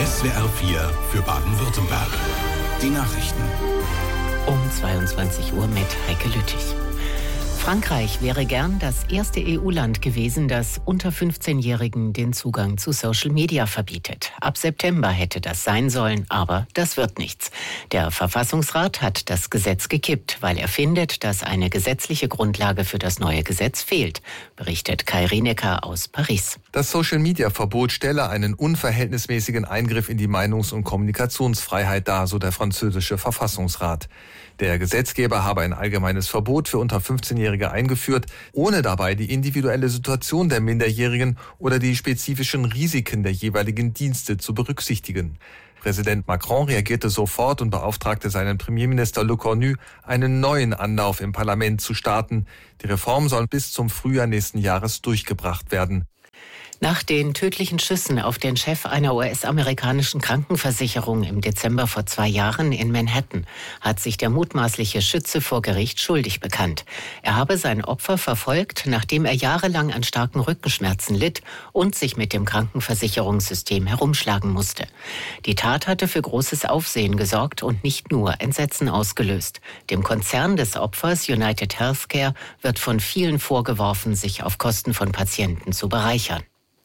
SWR 4 für Baden-Württemberg. Die Nachrichten. Um 22 Uhr mit Heike Lüttich. Frankreich wäre gern das erste EU-Land gewesen, das unter 15-Jährigen den Zugang zu Social Media verbietet. Ab September hätte das sein sollen, aber das wird nichts. Der Verfassungsrat hat das Gesetz gekippt, weil er findet, dass eine gesetzliche Grundlage für das neue Gesetz fehlt, berichtet Kai Rinecker aus Paris. Das Social-Media-Verbot stelle einen unverhältnismäßigen Eingriff in die Meinungs- und Kommunikationsfreiheit dar, so der französische Verfassungsrat. Der Gesetzgeber habe ein allgemeines Verbot für unter 15-Jährige eingeführt, ohne dabei die individuelle Situation der Minderjährigen oder die spezifischen Risiken der jeweiligen Dienste zu berücksichtigen. Präsident Macron reagierte sofort und beauftragte seinen Premierminister Le Cornu, einen neuen Anlauf im Parlament zu starten. Die Reform soll bis zum Frühjahr nächsten Jahres durchgebracht werden. Nach den tödlichen Schüssen auf den Chef einer US-amerikanischen Krankenversicherung im Dezember vor 2 Jahren in Manhattan hat sich der mutmaßliche Schütze vor Gericht schuldig bekannt. Er habe sein Opfer verfolgt, nachdem er jahrelang an starken Rückenschmerzen litt und sich mit dem Krankenversicherungssystem herumschlagen musste. Die Tat hatte für großes Aufsehen gesorgt und nicht nur Entsetzen ausgelöst. Dem Konzern des Opfers United Healthcare wird von vielen vorgeworfen, sich auf Kosten von Patienten zu bereichern.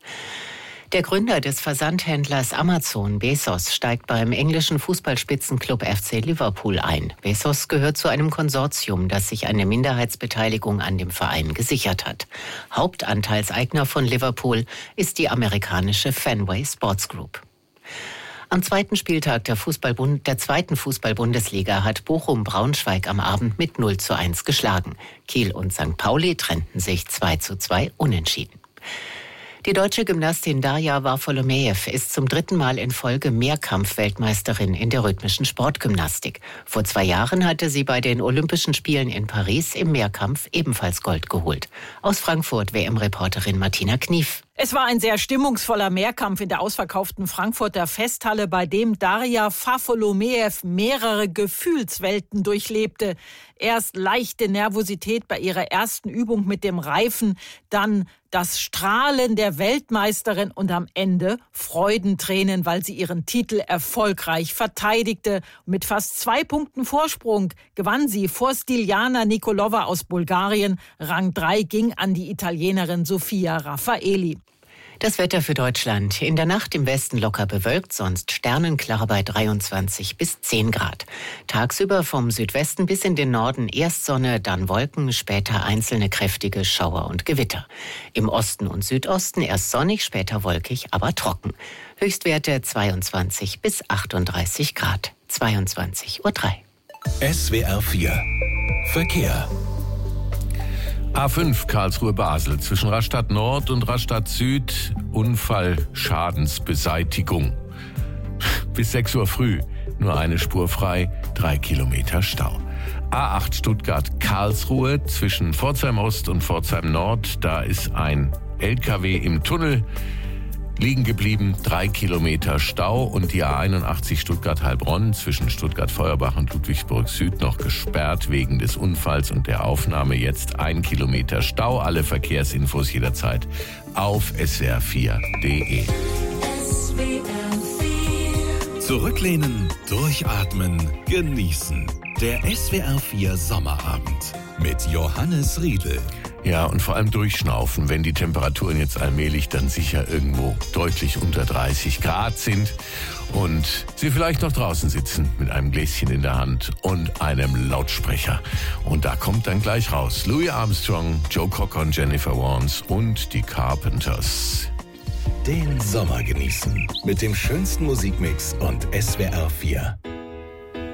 Der Gründer des Versandhändlers Amazon, Bezos, steigt beim englischen Fußballspitzenklub FC Liverpool ein. Bezos gehört zu einem Konsortium, das sich eine Minderheitsbeteiligung an dem Verein gesichert hat. Hauptanteilseigner von Liverpool ist die amerikanische Fenway Sports Group. Am zweiten Spieltag der zweiten Fußball-Bundesliga hat Bochum Braunschweig am Abend mit 0:1 geschlagen. Kiel und St. Pauli trennten sich 2:2 unentschieden. Die deutsche Gymnastin Darja Varfolomejew ist zum 3. Mal in Folge Mehrkampf-Weltmeisterin in der rhythmischen Sportgymnastik. Vor 2 Jahren hatte sie bei den Olympischen Spielen in Paris im Mehrkampf ebenfalls Gold geholt. Aus Frankfurt WM-Reporterin Martina Knief. Es war ein sehr stimmungsvoller Mehrkampf in der ausverkauften Frankfurter Festhalle, bei dem Darja Varfolomejew mehrere Gefühlswelten durchlebte. Erst leichte Nervosität bei ihrer ersten Übung mit dem Reifen, dann das Strahlen der Weltmeisterin und am Ende Freudentränen, weil sie ihren Titel erfolgreich verteidigte. Mit fast 2 Punkten Vorsprung gewann sie vor Stiljana Nikolova aus Bulgarien. Rang 3 ging an die Italienerin Sofia Raffaeli. Das Wetter für Deutschland. In der Nacht im Westen locker bewölkt, sonst sternenklar bei 23 bis 10 Grad. Tagsüber vom Südwesten bis in den Norden erst Sonne, dann Wolken, später einzelne kräftige Schauer und Gewitter. Im Osten und Südosten erst sonnig, später wolkig, aber trocken. Höchstwerte 22 bis 38 Grad. 22:03 Uhr. SWR 4 Verkehr. A5 Karlsruhe-Basel zwischen Rastatt Nord und Rastatt Süd Unfallschadensbeseitigung. Bis 6 Uhr früh nur eine Spur frei, 3 Kilometer Stau. A8 Stuttgart-Karlsruhe zwischen Pforzheim Ost und Pforzheim Nord. Da ist ein LKW im Tunnel liegen geblieben, 3 Kilometer Stau, und die A81 Stuttgart-Heilbronn zwischen Stuttgart-Feuerbach und Ludwigsburg Süd noch gesperrt wegen des Unfalls und der Aufnahme, jetzt 1 Kilometer Stau. Alle Verkehrsinfos jederzeit auf swr4.de. Zurücklehnen, durchatmen, genießen. Der SWR 4 Sommerabend mit Johannes Riedl. Ja, und vor allem durchschnaufen, wenn die Temperaturen jetzt allmählich dann sicher irgendwo deutlich unter 30 Grad sind und Sie vielleicht noch draußen sitzen mit einem Gläschen in der Hand und einem Lautsprecher. Und da kommt dann gleich raus Louis Armstrong, Joe Cocker und Jennifer Warnes und die Carpenters. Den Sommer genießen mit dem schönsten Musikmix und SWR 4.